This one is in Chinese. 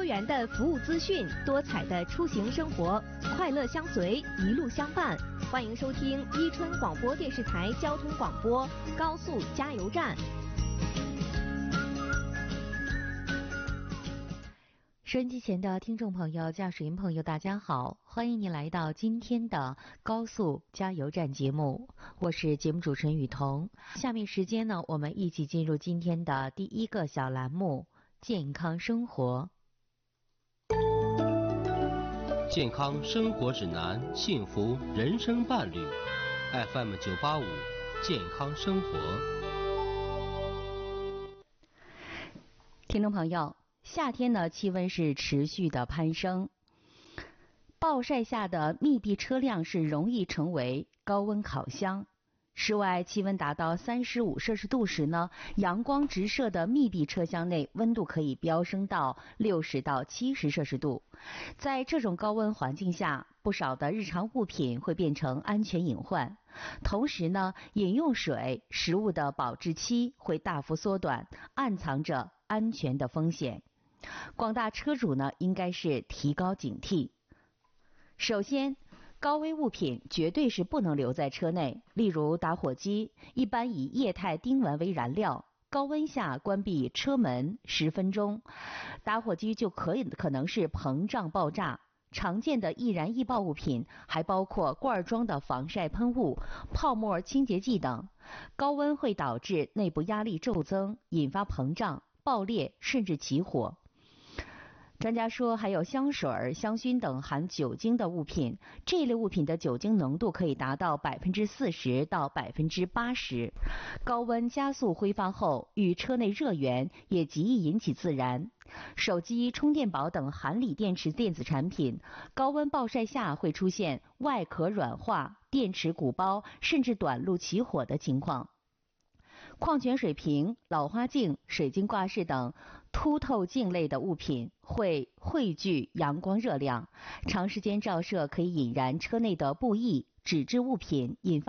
多元的服务资讯，多彩的出行生活，快乐相随，一路相伴。欢迎收听伊春广播电视台交通广播高速加油站。 收音机前的听众朋友、驾驶员朋友，大家好，欢迎您来到今天的高速加油站节目，我是节目主持人雨桐。下面时间呢，我们一起进入今天的第一个小栏目——健康生活。 健康生活指南，幸福人生伴侣。FM 985，健康生活。 听众朋友，夏天呢，气温是持续的攀升，暴晒下的密闭车辆是容易成为高温烤箱。室外气温达到35摄氏度时呢，阳光直射的密闭车厢内温度可以飙升到60到70摄氏度。在这种高温环境下，不少的日常物品会变成安全隐患。同时呢，饮用水、食物的保质期会大幅缩短，暗藏着安全的风险。广大车主呢，应该是提高警惕。首先，高危物品绝对是不能留在车内，例如打火机，一般以液态丁烷为燃料，高温下关闭车门10分钟，打火机就可能是膨胀爆炸。常见的易燃易爆物品还包括罐装的防晒喷雾、泡沫清洁剂等，高温会导致内部压力骤增，引发膨胀、爆裂甚至起火。专家说，还有香水、香薰等含酒精的物品，这类物品的酒精浓度可以达到40%到80%。高温加速挥发后，与车内热源也极易引起自燃。手机、充电宝等含锂电池电子产品，高温暴晒下会出现外壳软化、电池鼓包，甚至短路起火的情况。矿泉水瓶、老花镜、水晶挂饰等凸透镜类的物品会汇聚阳光热量，长时间照射可以引燃车内的布艺、纸质物品，引发